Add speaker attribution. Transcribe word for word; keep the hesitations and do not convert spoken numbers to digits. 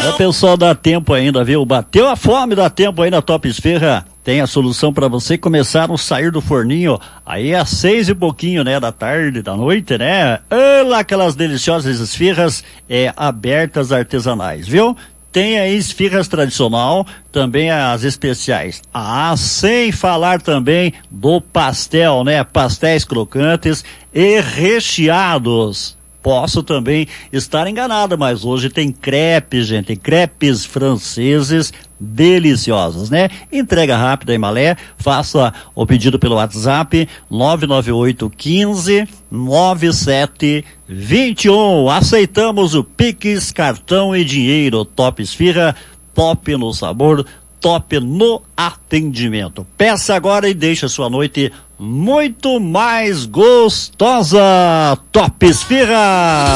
Speaker 1: É, pessoal, dá tempo ainda, viu? Bateu a fome, dá tempo aí na Top Esfirra. Tem a solução para você começar a sair do forninho aí às seis e pouquinho, né, da tarde, da noite, né? Olha aquelas deliciosas esfirras é, abertas artesanais, viu? Tem aí esfirras tradicional, também as especiais. Ah, sem falar também do pastel, né? Pastéis crocantes e recheados. Posso também estar enganado, mas hoje tem crepes, gente, crepes franceses deliciosos, né? Entrega rápida em Malé, faça o pedido pelo WhatsApp nove nove oito um cinco nove sete dois um. Aceitamos o Pix, cartão e dinheiro. Top Esfirra, top no sabor, top no atendimento. Peça agora e deixe a sua noite muito mais gostosa. Top Esfirra!